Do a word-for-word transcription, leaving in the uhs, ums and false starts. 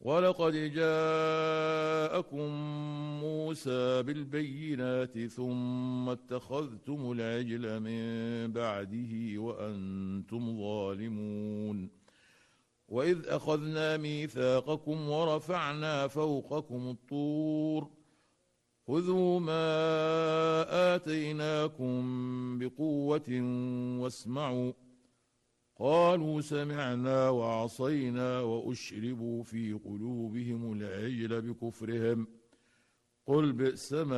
ولقد جاءكم موسى بالبينات ثم اتخذتم العجل من بعده وأنتم ظالمون وإذ أخذنا ميثاقكم ورفعنا فوقكم الطور خذوا ما آتيناكم بقوة واسمعوا قالوا سمعنا وعصينا وأشربوا في قلوبهم العجل بكفرهم قل بئس ما